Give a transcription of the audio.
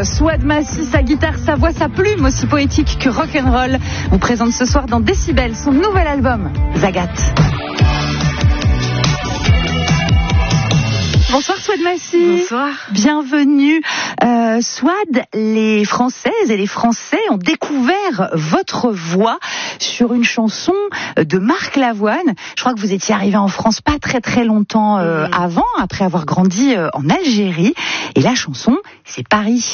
Souad Massy, sa guitare, sa voix, sa plume, aussi poétique que rock'n'roll, vous présente ce soir dans Décibel son nouvel album, Zagat. Bonsoir Souad Massy. Bonsoir. Bienvenue. Souad, les Françaises et les Français ont découvert votre voix sur une chanson de Marc Lavoine. Je crois que vous étiez arrivé en France pas très longtemps avant, après avoir grandi en Algérie. Et la chanson, c'est Paris.